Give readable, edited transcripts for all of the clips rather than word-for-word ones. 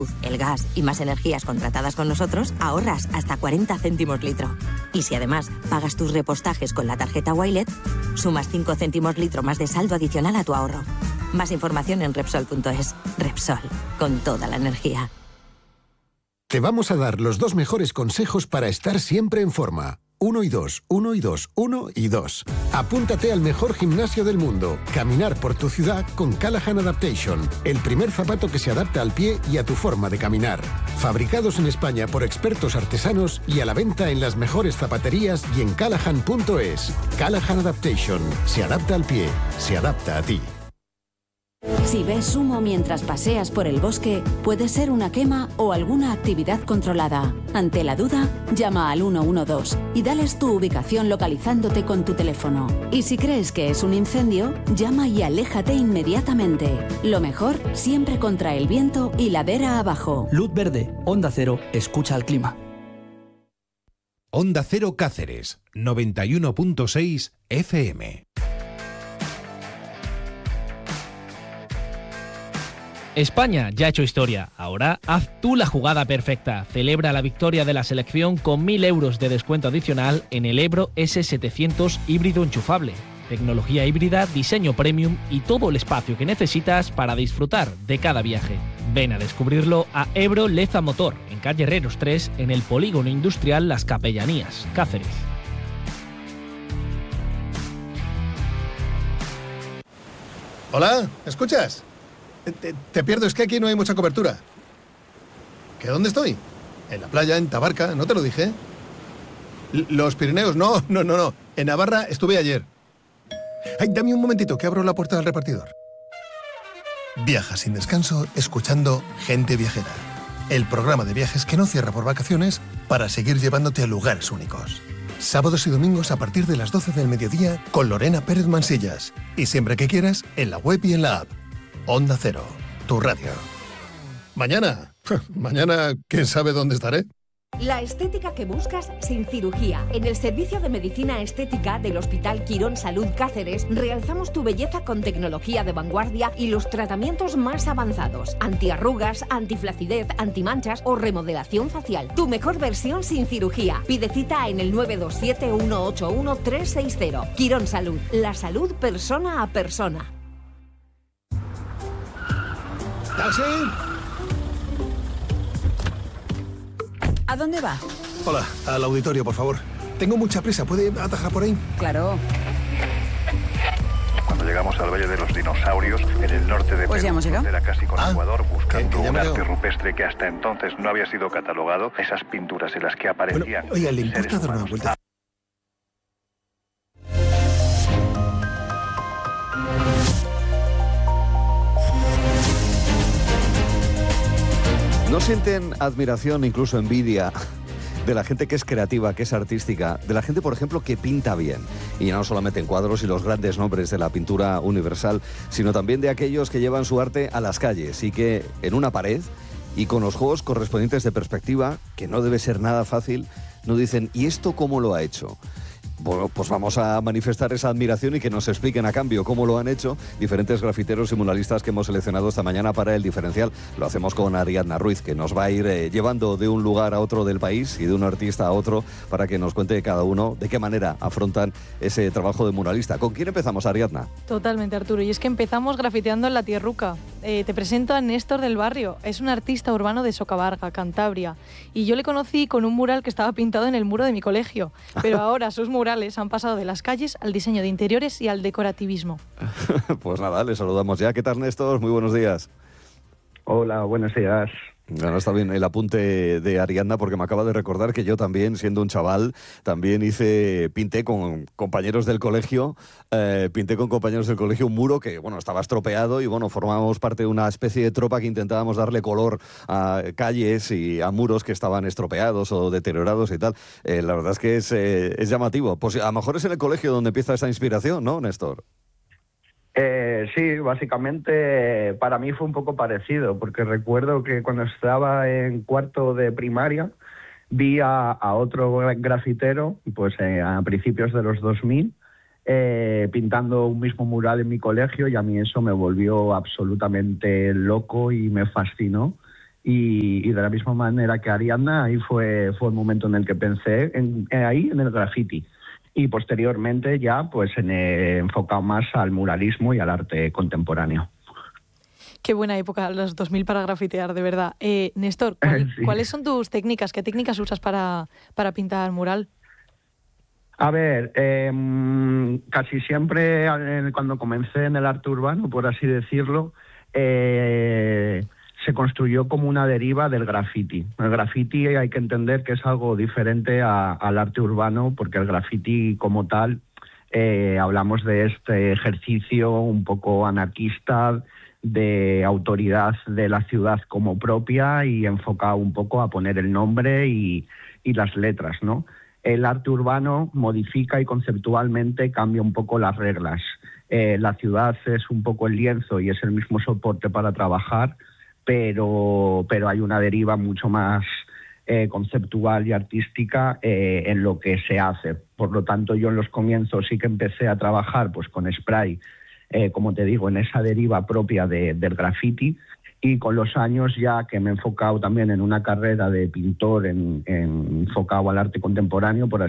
el gas y más energías contratadas con nosotros, ahorras hasta 40 céntimos litro. Y si además pagas tus repostajes con la tarjeta Wilet, sumas 5 céntimos litro más de saldo adicional a tu ahorro. Más información en Repsol.es. Repsol, con toda la energía. Te vamos a dar los 2 mejores consejos para estar siempre en forma. 1 y 2, 1 y 2, 1 y 2. Apúntate al mejor gimnasio del mundo. Caminar por tu ciudad con Callahan Adaptation. El primer zapato que se adapta al pie y a tu forma de caminar. Fabricados en España por expertos artesanos y a la venta en las mejores zapaterías y en Callahan.es. Callahan Adaptation. Se adapta al pie. Se adapta a ti. Si ves humo mientras paseas por el bosque, puede ser una quema o alguna actividad controlada. Ante la duda, llama al 112 y dales tu ubicación localizándote con tu teléfono. Y si crees que es un incendio, llama y aléjate inmediatamente. Lo mejor, siempre contra el viento y ladera abajo. Luz verde, Onda Cero, escucha al clima. Onda Cero Cáceres, 91.6 FM. España ya ha hecho historia. Ahora haz tú la jugada perfecta. Celebra la victoria de la selección con 1.000 euros de descuento adicional en el Ebro S700 híbrido enchufable. Tecnología híbrida, diseño premium y todo el espacio que necesitas para disfrutar de cada viaje. Ven a descubrirlo a Ebro Leza Motor, en calle Herreros 3, en el Polígono Industrial Las Capellanías, Cáceres. Hola, ¿me escuchas? Te pierdo, es que aquí no hay mucha cobertura. ¿Que dónde estoy? En la playa, en Tabarca, ¿no te lo dije? Los Pirineos, no. En Navarra estuve ayer. Ay, dame un momentito, que abro la puerta del repartidor. Viaja sin descanso, escuchando Gente Viajera. El programa de viajes que no cierra por vacaciones para seguir llevándote a lugares únicos. Sábados y domingos a partir de las 12 del mediodía con Lorena Pérez Mansillas. Y siempre que quieras, en la web y en la app. Onda Cero, tu radio. Mañana, ¿quién sabe dónde estaré? La estética que buscas sin cirugía. En el Servicio de Medicina Estética del Hospital Quirón Salud Cáceres realzamos tu belleza con tecnología de vanguardia y los tratamientos más avanzados. Antiarrugas, antiflacidez, antimanchas o remodelación facial. Tu mejor versión sin cirugía. Pide cita en el 927-181-360. Quirón Salud, la salud persona a persona. ¿Taxi? ¿A dónde va? Hola, al auditorio, por favor. Tengo mucha prisa, ¿puede atajar por ahí? Claro. Cuando llegamos al Valle de los Dinosaurios, en el norte de Pues ya hemos llegado. Era casi con Ecuador, buscando que ya un me arte veo. rupestre que hasta entonces no había sido catalogado, esas pinturas en las que aparecían... Bueno, oiga, ¿le importa dar una vuelta? ¿No sienten admiración, incluso envidia, de la gente que es creativa, que es artística, de la gente, por ejemplo, que pinta bien? Y no solamente en cuadros y los grandes nombres de la pintura universal, sino también de aquellos que llevan su arte a las calles y que en una pared y con los juegos correspondientes de perspectiva, que no debe ser nada fácil, nos dicen, ¿y esto cómo lo ha hecho? Bueno, pues vamos a manifestar esa admiración y que nos expliquen a cambio cómo lo han hecho diferentes grafiteros y muralistas que hemos seleccionado esta mañana para El Diferencial. Lo hacemos con Ariadna Ruiz, que nos va a ir llevando de un lugar a otro del país y de un artista a otro para que nos cuente cada uno de qué manera afrontan ese trabajo de muralista. ¿Con quién empezamos, Ariadna? Totalmente, Arturo. Y es que empezamos grafiteando en La Tierruca. Te presento a Néstor del Barrio. Es un artista urbano de Socavarga, Cantabria. Y yo le conocí con un mural que estaba pintado en el muro de mi colegio. Pero ahora sus murales han pasado de las calles al diseño de interiores y al decorativismo. Pues nada, le saludamos ya. ¿Qué tal, Néstor? Muy buenos días. Hola, buenos días. Bueno, está bien el apunte de Ariadna porque me acaba de recordar que yo también, siendo un chaval, también pinté con compañeros del colegio, un muro que, bueno, estaba estropeado y, bueno, formábamos parte de una especie de tropa que intentábamos darle color a calles y a muros que estaban estropeados o deteriorados y tal. La verdad es que es llamativo. Pues a lo mejor es en el colegio donde empieza esta inspiración, ¿no, Néstor? Sí, básicamente para mí fue un poco parecido, porque recuerdo que cuando estaba en cuarto de primaria vi a otro grafitero, pues a principios de los 2000, pintando un mismo mural en mi colegio, y a mí eso me volvió absolutamente loco y me fascinó. y de la misma manera que Ariadna, ahí fue el momento en el que pensé en el graffiti. Y posteriormente ya pues enfocado más al muralismo y al arte contemporáneo. Qué buena época, los 2000 para grafitear, de verdad. Néstor, Sí. ¿cuáles son tus técnicas? ¿Qué técnicas usas para pintar mural? A ver, casi siempre cuando comencé en el arte urbano, por así decirlo, se construyó como una deriva del graffiti. El graffiti hay que entender que es algo diferente al arte urbano, porque el graffiti como tal, hablamos de este ejercicio un poco anarquista, de autoridad de la ciudad como propia y enfocado un poco a poner el nombre y las letras, ¿no? El arte urbano modifica y conceptualmente cambia un poco las reglas. La ciudad es un poco el lienzo y es el mismo soporte para trabajar, pero hay una deriva mucho más conceptual y artística en lo que se hace. Por lo tanto, yo en los comienzos sí que empecé a trabajar pues con spray, como te digo, en esa deriva propia del graffiti, y con los años ya que me he enfocado también en una carrera de pintor enfocado al arte contemporáneo, por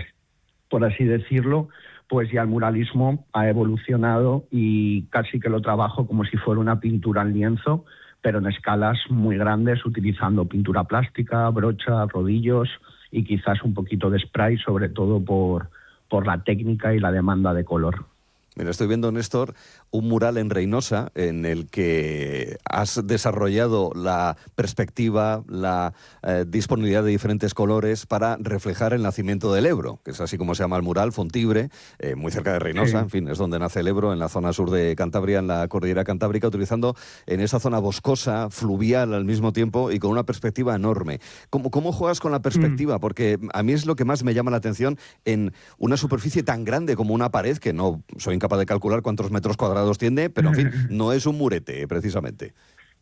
así decirlo, pues ya el muralismo ha evolucionado y casi que lo trabajo como si fuera una pintura en lienzo, pero en escalas muy grandes, utilizando pintura plástica, brocha, rodillos y quizás un poquito de spray, sobre todo por la técnica y la demanda de color. Mira, estoy viendo, Néstor, un mural en Reynosa en el que has desarrollado la perspectiva, la disponibilidad de diferentes colores para reflejar el nacimiento del Ebro, que es así como se llama el mural, Fontibre, muy cerca de Reynosa, sí. En fin, es donde nace el Ebro, en la zona sur de Cantabria, en la cordillera cantábrica, utilizando en esa zona boscosa, fluvial al mismo tiempo y con una perspectiva enorme. ¿Cómo juegas con la perspectiva? Porque a mí es lo que más me llama la atención en una superficie tan grande como una pared, que no soy incapaz de calcular cuántos metros cuadrados tiene, pero en fin, no es un murete, precisamente.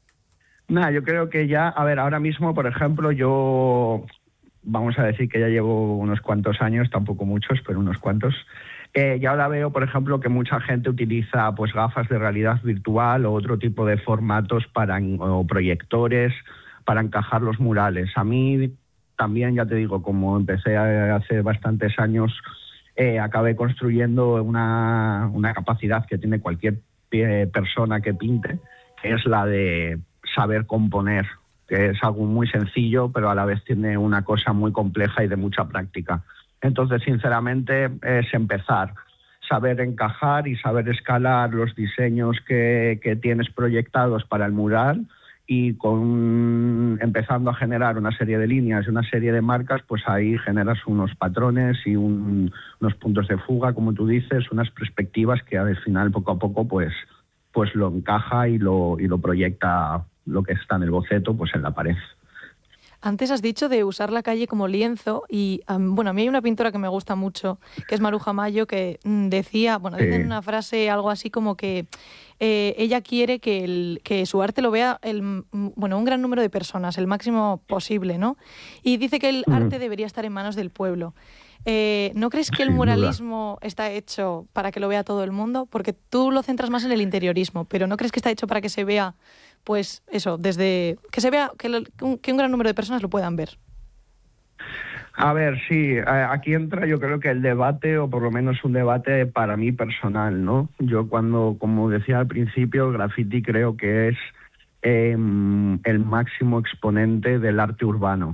Nada, yo creo que ya, a ver, ahora mismo, por ejemplo, yo, vamos a decir que ya llevo unos cuantos años, tampoco muchos, pero unos cuantos. Y ahora veo, por ejemplo, que mucha gente utiliza pues gafas de realidad virtual o otro tipo de formatos o proyectores para encajar los murales. A mí también, ya te digo, como empecé hace bastantes años, acabé construyendo una capacidad que tiene cualquier persona que pinte, que es la de saber componer, que es algo muy sencillo, pero a la vez tiene una cosa muy compleja y de mucha práctica. Entonces, sinceramente, es empezar, saber encajar y saber escalar los diseños que tienes proyectados para el mural, y empezando a generar una serie de líneas y una serie de marcas, pues ahí generas unos patrones y unos puntos de fuga, como tú dices, unas perspectivas que al final poco a poco pues lo encaja y lo proyecta lo que está en el boceto pues en la pared. Antes has dicho de usar la calle como lienzo y, bueno, a mí hay una pintora que me gusta mucho, que es Maruja Mayo, que decía, bueno, dice en una frase algo así como que ella quiere que su arte lo vea un gran número de personas, el máximo posible, ¿no? Y dice que el arte debería estar en manos del pueblo. ¿No crees que el muralismo está hecho para que lo vea todo el mundo? Porque tú lo centras más en el interiorismo, pero ¿no crees que está hecho para que se vea, pues eso, desde que se vea, que un gran número de personas lo puedan ver? A ver, sí, aquí entra yo creo que el debate, o por lo menos un debate para mí personal, ¿no? Yo como decía al principio, el graffiti creo que es el máximo exponente del arte urbano,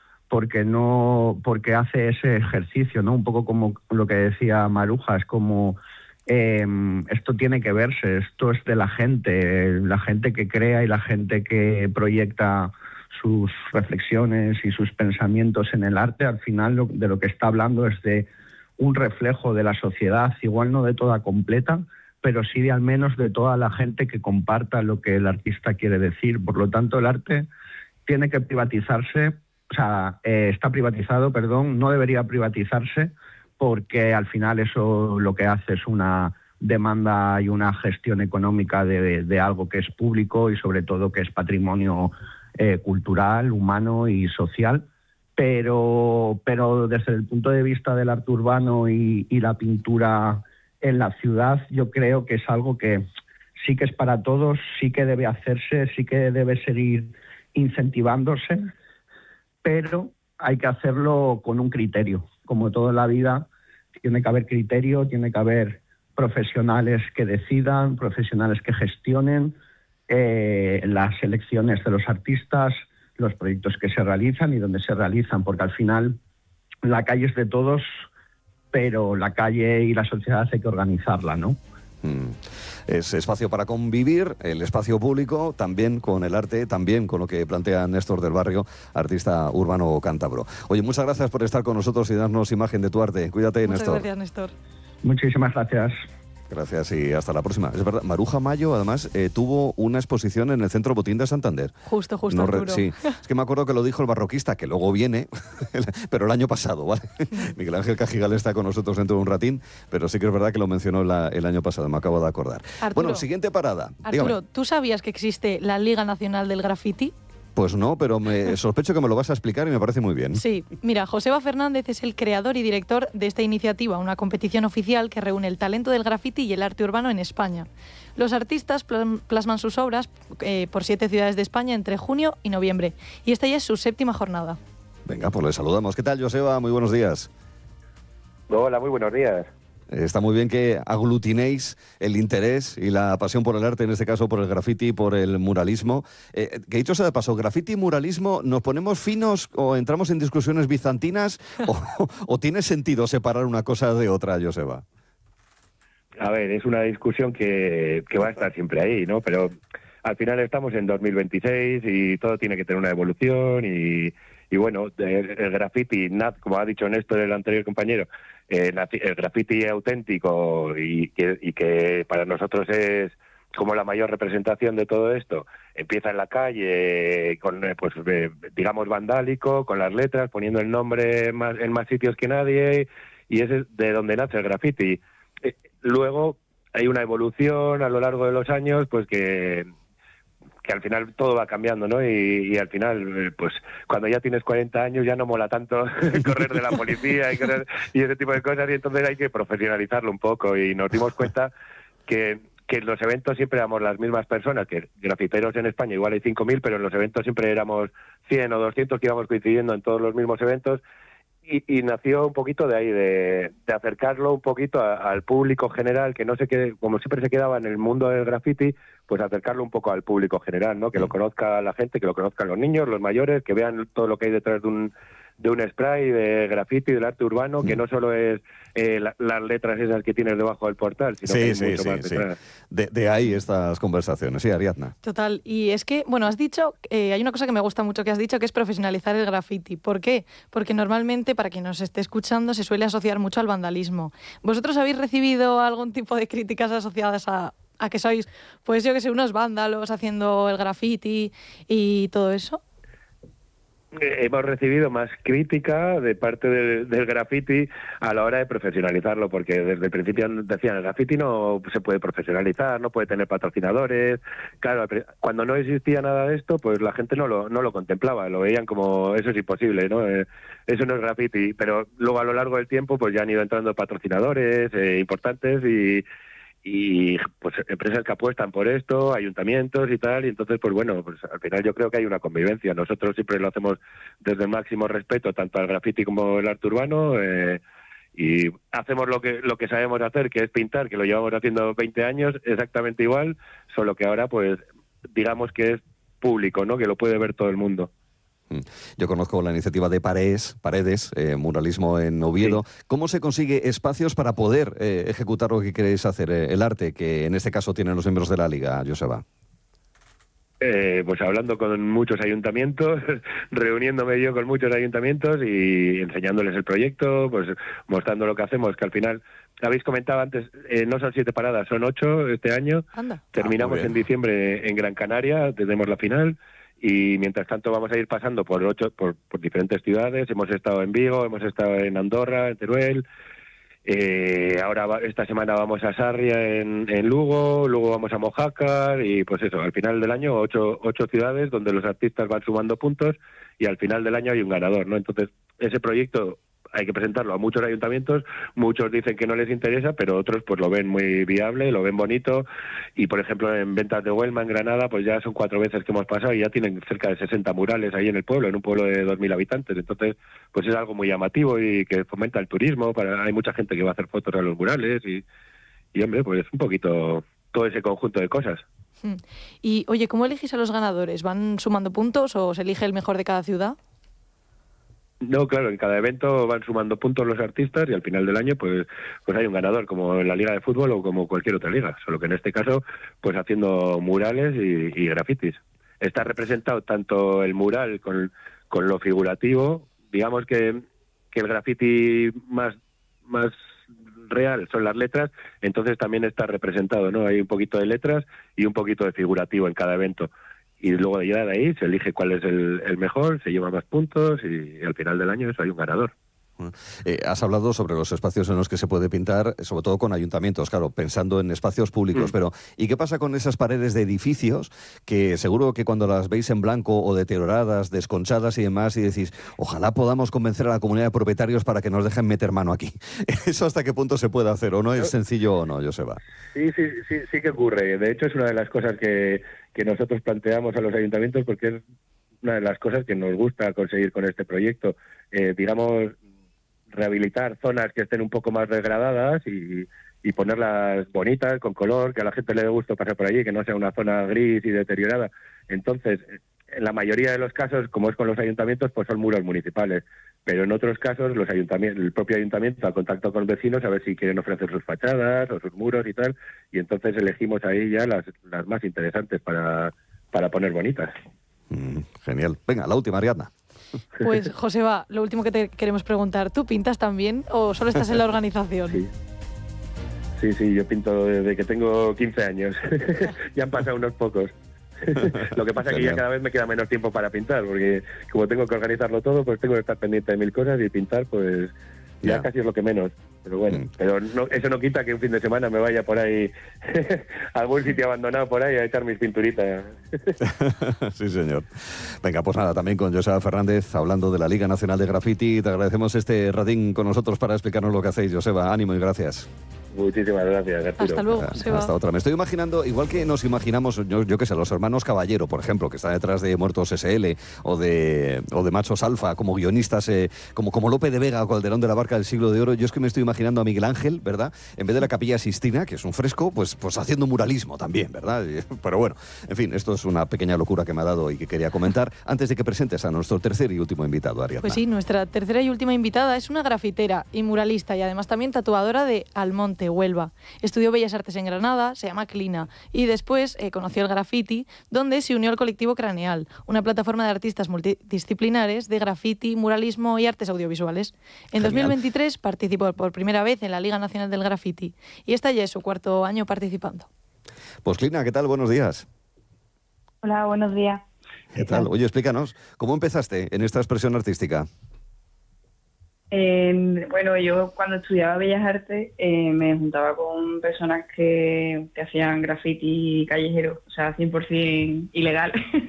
porque hace ese ejercicio, ¿no? Un poco como lo que decía Maruja, es como esto tiene que verse, esto es de la gente que crea y la gente que proyecta sus reflexiones y sus pensamientos en el arte. Al final de lo que está hablando es de un reflejo de la sociedad, igual no de toda completa, pero sí de al menos de toda la gente que comparta lo que el artista quiere decir. Por lo tanto, el arte tiene que privatizarse, está privatizado, no debería privatizarse, porque al final eso lo que hace es una demanda y una gestión económica de algo que es público y sobre todo que es patrimonio cultural, humano y social, pero desde el punto de vista del arte urbano y la pintura en la ciudad, yo creo que es algo que sí que es para todos, sí que debe hacerse, sí que debe seguir incentivándose, pero hay que hacerlo con un criterio. Como todo en la vida, tiene que haber criterio, tiene que haber profesionales que decidan, profesionales que gestionen las selecciones de los artistas, los proyectos que se realizan y dónde se realizan, porque al final la calle es de todos, pero la calle y la sociedad hay que organizarla, ¿no? Es espacio para convivir, el espacio público, también con el arte, también con lo que plantea Néstor del Barrio, artista urbano cántabro. Oye, muchas gracias por estar con nosotros y darnos imagen de tu arte. Cuídate, Muchas Néstor. Gracias, Néstor. Muchísimas gracias. Gracias y hasta la próxima. Es verdad, Maruja Mayo, además, tuvo una exposición en el Centro Botín de Santander. Justo, Sí, es que me acuerdo que lo dijo el barroquista, que luego viene, pero el año pasado, ¿vale? Miguel Ángel Cajigal está con nosotros dentro de un ratín, pero sí que es verdad que lo mencionó el año pasado, me acabo de acordar. Arturo, bueno, siguiente parada. Arturo, Dígame. ¿tú sabías que existe la Liga Nacional del Graffiti? Pues no, pero me sospecho que me lo vas a explicar y me parece muy bien. Sí, mira, Joseba Fernández es el creador y director de esta iniciativa, una competición oficial que reúne el talento del graffiti y el arte urbano en España. Los artistas plasman sus obras por 7 ciudades de España entre junio y noviembre, y esta ya es su 7ª jornada. Venga, pues le saludamos. ¿Qué tal, Joseba? Muy buenos días. Hola, muy buenos días. Está muy bien que aglutinéis el interés y la pasión por el arte, en este caso por el graffiti, por el muralismo. Que dicho sea de paso, graffiti y muralismo, ¿nos ponemos finos o entramos en discusiones bizantinas o tiene sentido separar una cosa de otra, Joseba? A ver, es una discusión que va a estar siempre ahí, ¿no? Pero al final estamos en 2026 y todo tiene que tener una evolución y bueno, el graffiti, como ha dicho Néstor, el anterior compañero, el graffiti auténtico y que para nosotros es como la mayor representación de todo esto, empieza en la calle, con pues digamos vandálico, con las letras, poniendo el nombre en más sitios que nadie, y ese es de donde nace el graffiti. Luego hay una evolución a lo largo de los años, pues que al final todo va cambiando, ¿no? Y al final, pues cuando ya tienes 40 años ya no mola tanto correr de la policía y ese tipo de cosas, y entonces hay que profesionalizarlo un poco, y nos dimos cuenta que en los eventos siempre éramos las mismas personas, que grafiteros en España igual hay 5.000, pero en los eventos siempre éramos 100 o 200 que íbamos coincidiendo en todos los mismos eventos, y nació un poquito de ahí, de acercarlo un poquito al público general, que no se quede, como siempre se quedaba en el mundo del graffiti, pues acercarlo un poco al público general, ¿no? Que lo conozca la gente, que lo conozcan los niños, los mayores, que vean todo lo que hay detrás de un spray, de graffiti, del arte urbano, que no solo es las letras esas que tienes debajo del portal, sino que hay mucho más detrás. De ahí estas conversaciones. Sí, Ariadna. Total. Y es que, bueno, has dicho, hay una cosa que me gusta mucho que has dicho, que es profesionalizar el graffiti. ¿Por qué? Porque normalmente, para quien nos esté escuchando, se suele asociar mucho al vandalismo. ¿Vosotros habéis recibido algún tipo de críticas asociadas a que sois, pues yo que sé, unos vándalos haciendo el graffiti y todo eso? Hemos recibido más crítica de parte del graffiti a la hora de profesionalizarlo, porque desde el principio decían el graffiti no se puede profesionalizar, no puede tener patrocinadores. Claro, cuando no existía nada de esto, pues la gente no lo contemplaba, lo veían como eso es imposible, ¿no? Eso no es graffiti, pero luego a lo largo del tiempo pues ya han ido entrando patrocinadores importantes y pues empresas que apuestan por esto, ayuntamientos y tal, y entonces pues bueno, pues al final yo creo que hay una convivencia. Nosotros siempre lo hacemos desde el máximo respeto tanto al graffiti como al arte urbano, y hacemos lo que sabemos hacer, que es pintar, que lo llevamos haciendo 20 años exactamente igual, solo que ahora pues digamos que es público, ¿no? Que lo puede ver todo el mundo. Yo conozco la iniciativa de Paredes, muralismo en Oviedo. Sí. ¿Cómo se consigue espacios para poder ejecutar lo que queréis hacer, el arte, que en este caso tienen los miembros de la Liga, Joseba? Pues hablando con muchos ayuntamientos, reuniéndome yo con muchos ayuntamientos y enseñándoles el proyecto, pues mostrando lo que hacemos, que al final, habéis comentado antes, no son 7 paradas, son 8 este año. Anda. Terminamos en diciembre en Gran Canaria, tenemos la final. Y mientras tanto vamos a ir pasando por diferentes ciudades. Hemos estado en Vigo, hemos estado en Andorra, en Teruel. Ahora esta semana vamos a Sarria en Lugo, luego vamos a Mojácar y pues eso, al final del año 8 ciudades donde los artistas van sumando puntos y al final del año hay un ganador, ¿no? Entonces ese proyecto hay que presentarlo a muchos ayuntamientos, muchos dicen que no les interesa, pero otros pues lo ven muy viable, lo ven bonito, y por ejemplo en Ventas de Huelma, en Granada, pues ya son 4 veces que hemos pasado y ya tienen cerca de 60 murales ahí en el pueblo, en un pueblo de 2.000 habitantes, entonces pues es algo muy llamativo y que fomenta el turismo, hay mucha gente que va a hacer fotos a los murales y hombre, pues un poquito todo ese conjunto de cosas. Y oye, ¿cómo elegís a los ganadores? ¿Van sumando puntos o se elige el mejor de cada ciudad? No, claro, en cada evento van sumando puntos los artistas y al final del año pues hay un ganador, como en la liga de fútbol o como cualquier otra liga, solo que en este caso pues haciendo murales y grafitis. Está representado tanto el mural con lo figurativo, digamos que el grafiti más real son las letras, entonces también está representado, ¿no? Hay un poquito de letras y un poquito de figurativo en cada evento. Y luego ya de ahí se elige cuál es el mejor, se lleva más puntos y al final del año eso hay un ganador. Has hablado sobre los espacios en los que se puede pintar, sobre todo con ayuntamientos, claro, pensando en espacios públicos, pero ¿y qué pasa con esas paredes de edificios que seguro que cuando las veis en blanco o deterioradas, desconchadas y demás, y decís, ojalá podamos convencer a la comunidad de propietarios para que nos dejen meter mano aquí? ¿Eso hasta qué punto se puede hacer? ¿O no es sencillo o no, Joseba? Sí que ocurre. De hecho, es una de las cosas que nosotros planteamos a los ayuntamientos porque es una de las cosas que nos gusta conseguir con este proyecto. Digamos, rehabilitar zonas que estén un poco más degradadas y ponerlas bonitas, con color, que a la gente le dé gusto pasar por allí, que no sea una zona gris y deteriorada. Entonces, en la mayoría de los casos, como es con los ayuntamientos, pues son muros municipales. Pero en otros casos, el propio ayuntamiento ha contactado con vecinos a ver si quieren ofrecer sus fachadas o sus muros y tal, y entonces elegimos ahí ya las más interesantes para poner bonitas. Genial. Venga, la última, Ariadna. Pues, Joseba, lo último que te queremos preguntar, ¿tú pintas también o solo estás en la organización? Sí, yo pinto desde que tengo 15 años. Ya han pasado unos pocos. Lo que pasa es que ya cada vez me queda menos tiempo para pintar, porque como tengo que organizarlo todo, pues tengo que estar pendiente de 1000 cosas y pintar, pues ya casi es lo que menos. Pero bueno, pero no, eso no quita que un fin de semana me vaya por ahí a algún sitio abandonado por ahí a echar mis pinturitas. Sí, señor. Venga, pues nada, también con Joseba Fernández, hablando de la Liga Nacional de Graffiti. Te agradecemos este ratín con nosotros para explicarnos lo que hacéis, Joseba. Ánimo y gracias. Muchísimas gracias, Arturo. Hasta luego, Joseba. Hasta otra. Me estoy imaginando, igual que nos imaginamos, yo qué sé, los hermanos Caballero, por ejemplo, que están detrás de Muertos S.L. o de Machos Alfa, como guionistas, como Lope de Vega o Calderón de la Barca del Siglo de Oro. Yo es que me estoy imaginando a Miguel Ángel, ¿verdad? En vez de la Capilla Sistina, que es un fresco, pues haciendo muralismo también, ¿verdad? Pero bueno, en fin, esto es una pequeña locura que me ha dado y que quería comentar antes de que presentes a nuestro tercer y último invitado, Ariadna. Pues sí, nuestra tercera y última invitada es una grafitera y muralista y además también tatuadora de Almonte, Huelva. Estudió Bellas Artes en Granada, se llama Clina, y después conoció el graffiti, donde se unió al colectivo Craneal, una plataforma de artistas multidisciplinares de graffiti, muralismo y artes audiovisuales. En Genial. 2023 participó por primera vez en la Liga Nacional del Graffiti, y esta ya es su 4º año participando. Pues Clina, ¿qué tal? Buenos días. Hola, buenos días. ¿Qué tal? Oye, explícanos, ¿cómo empezaste en esta expresión artística? Bueno, yo cuando estudiaba Bellas Artes me juntaba con personas que hacían graffiti callejero, o sea, 100% ilegal.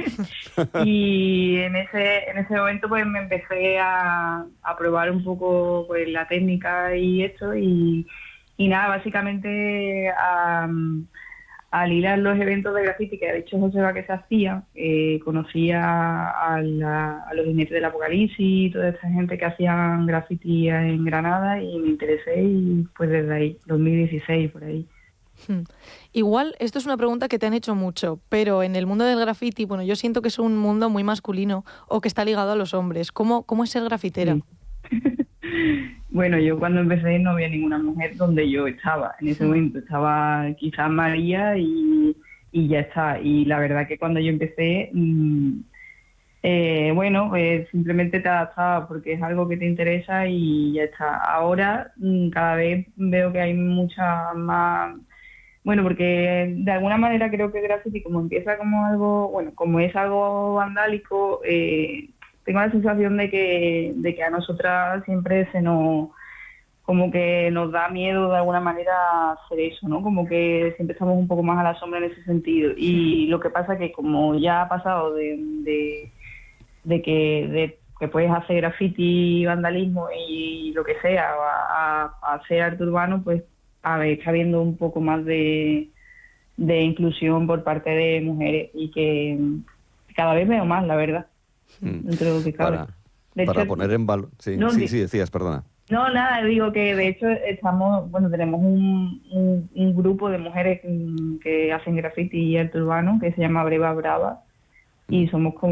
Y en ese momento pues me empecé a probar un poco pues la técnica y esto y nada, básicamente al ir a los eventos de graffiti que ha dicho Joseba que se hacía, conocía a los jinetes del Apocalipsis y toda esta gente que hacían graffiti en Granada y me interesé y pues desde ahí, 2016 por ahí. Igual, esto es una pregunta que te han hecho mucho, pero en el mundo del graffiti, bueno, yo siento que es un mundo muy masculino o que está ligado a los hombres. ¿Cómo es ser grafitera? Bueno, yo cuando empecé no había ninguna mujer donde yo estaba. En ese momento estaba quizás María y ya está. Y la verdad que cuando yo empecé, bueno, pues simplemente te adaptabas porque es algo que te interesa y ya está. Ahora cada vez veo que hay mucha más... Bueno, porque de alguna manera creo que el graffiti como empieza como algo, bueno, como es algo vandálico, tengo la sensación de que a nosotras siempre como que nos da miedo de alguna manera hacer eso, ¿no? Como que siempre estamos un poco más a la sombra en ese sentido. Y lo que pasa que como ya ha pasado de que puedes hacer graffiti, vandalismo y lo que sea, a hacer arte urbano, pues a ver, está habiendo un poco más de inclusión por parte de mujeres y que cada vez veo más, la verdad, dentro de lo que cabe. Para poner en valor... Sí, no, sí, decías, perdona. No, nada, digo que de hecho tenemos un grupo de mujeres que hacen graffiti y arte urbano que se llama Breva Brava y somos como